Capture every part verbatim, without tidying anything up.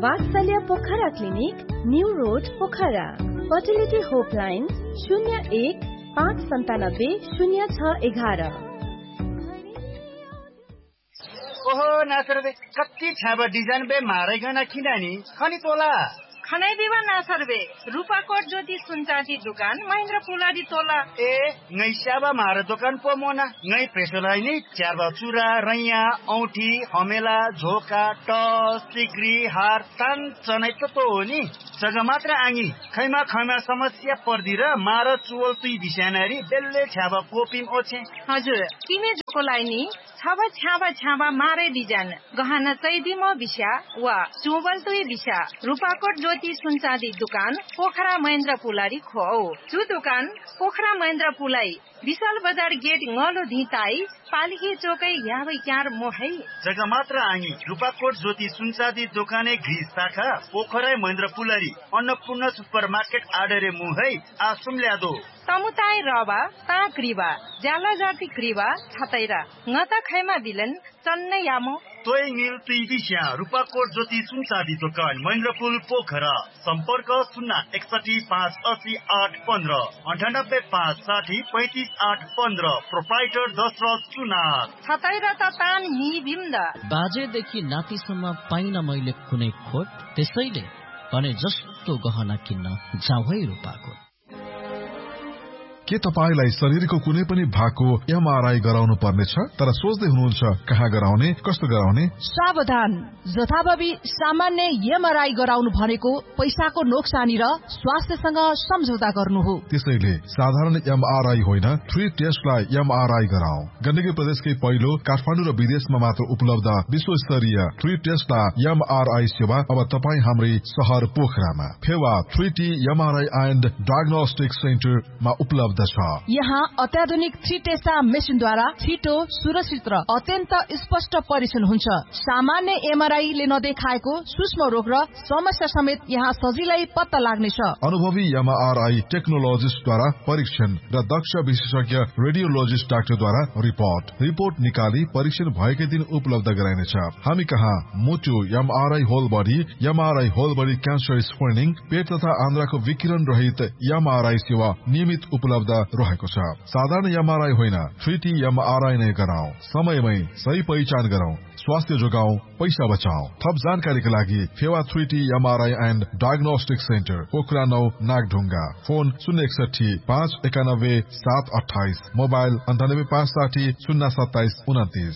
वात्सल्य Pokhara clinic, new road Pokhara. Fertility होपलाइन शून्य एक पाँच सन्तानब्बे शून्य छ एघार। ओहो नासर बे कति छाबा डिजाइन बे मारै गना खिनानी खनी तोला खनै दिवा नासर बे रूपाकोट ज्योति सुनचाँदी दुकान महेन्द्र पुलाडी तोला ए ngै स्याबा मार दोकान पो मोना ngै प्रेसोलाई नि च्याबा चुरा रैया औठी हमेला झोका टस सिक्री हार तान चनै त तो हो नि जग्गा मात्र आङी खैमा खैमा समस्या पर्दी र मार चुवल तुई बिसानारी बेल्ले छ्याबा कोपिम ओछे हजुर किमे जोकोलाई नि छाबा छ्याबा छ्याबा मारे डिजाइन गहना चैदी म बिसा वा चुवल तुई बिसा रूपाकोट ज्योति सुनचाँदी दुकान पोखरा महेन्द्र पुलाडी खो जु दुकान पोखरा महेन्द्र पुलाई विशाल बजार गेट ngalo धिताई पालिके चोकै याबै क्यार मोहै जग्गा मात्र आङी रूपाकोट ज्योति सुनचाँदी दोकाने घिस शाखा पोखरा महेन्द्र पुलाडी अन्नपूर्ण सुपर मार्केट आडरे मुहै आसुम ल्यादो समुदाय रवा ता क्रिवा ज्याला जाति क्रिवा छतैरा ngata खैमा बिलन चन्ने यामो तोय मिल तुई बिस्या रूपाकोट ज्योति सुनचाँदी दोकान महेन्द्रपुल पोखरा सम्पर्क शून्य एकसठी पाँच अस्सी आठ पन्ध्र अन्ठानब्बे पाँच साठी पैँतिस आठ पन्ध्र प्रोप्राइटर दशरथ सुनार छतैरा त तान नि बिम्दा बाजेदेखि नातिसम्म पाइन मैले कुनै खोट त्यसैले भने जस्तो गहना किन्न जाऊ है रूपाकोट। के तपाईलाई शरीरको कुनै पनि भागको एमआरआई गराउनु पर्नेछ तर सोच्दै हुनुहुन्छ कहाँ गराउने कस्तो गराउने? सावधान, जथाभावी सामान्य एमआरआई गराउनु भनेको पैसाको नोक्सानी र स्वास्थ्यसँग सम्झौता गर्नु हो। त्यसैले साधारण एमआरआई होइन थ्री टेस्टलाई एमआरआई गराऊ। गण्डकी प्रदेशकै पहिलो काठमाडौँ र विदेशमा मात्र उपलब्ध विश्व स्तरीय थ्री टेस्टलाई एमआरआई सेवा अब तपाईँ हाम्रै शहर पोखरामा Phewa three T MRI and diagnostic सेन्टरमा उपलब्ध छ। यहाँ अत्याधुनिक थ्री टेस्टा मेसिनद्वारा छिटो सुरक्षित र अत्यन्त स्पष्ट परीक्षण हुन्छ। सामान्य एमआरआईले नदेखाएको सूक्ष्म रोग र समस्या समेत यहाँ सजिलै पत्ता लाग्नेछ। अनुभवी एमआरआई टेक्नोलोजिस्टद्वारा परीक्षण र दक्ष विशेषज्ञ रेडियोलोजिस्ट डाक्टरद्वारा रिपोर्ट रिपोर्ट निकाली परीक्षण भएकै दिन उपलब्ध गराइनेछ। हामी कहाँ मुटु MRI whole body MRI whole body cancer screening पेट तथा आन्द्राको विकिरण रहित एमआरआई सेवा नियमित उपलब्ध रहेको छ। साधारण एमआरआई होइन थ्री टी एमआरआई नै गराऊ। समयमै सही पहिचान गराऊ, स्वास्थ्य जोगाऊ, पैसा बचाऊ। थप जानकारीका लागि Phewa three T MRI and diagnostic centre Pokhara नौ नागढुङ्गा फोन शून्य एकसठी पाँच एकानब्बे सात अठाइस मोबाइल अन्ठानब्बे पाँच साठी शून्य सत्ताइस उन्तिस।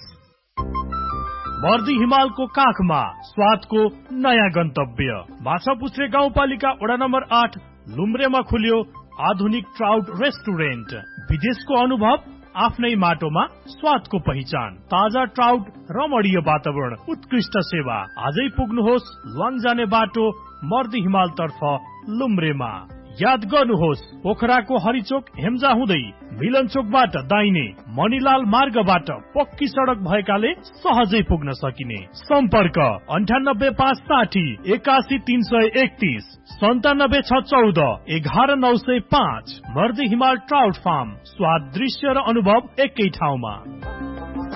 मर्दी हिमालको काखमा स्वादको नयाँ गन्तव्य माछापुच्छ्रे गाउँपालिका वडा नम्बर आठ लुम्ब्रेमा खुल्यो आधुनिक ट्राउट रेस्टुरेन्ट। विदेशको अनुभव आफ्नै माटोमा स्वादको पहिचान ताजा ट्राउट रमणीय वातावरण उत्कृष्ट सेवा। आजै पुग्नुहोस् लङ जाने बाटो मर्दी हिमाल तर्फ लुम्ब्रेमा। याद गर्नुहोस् पोखराको हरिचोक हेम्जा हुँदै मिलन चोकबाट दाहिने मणिलाल मार्गबाट पक्की सडक भएकाले सहजै पुग्न सकिने। सम्पर्क अन्ठानब्बे पाँच साठी एकासी तीन सय एकतीस सन्तानब्बे छ चौध एघार नौ सय पाँच। मर्दी हिमाल ट्राउट फार्म, स्वाद दृश्य र अनुभव एकै ठाउँमा।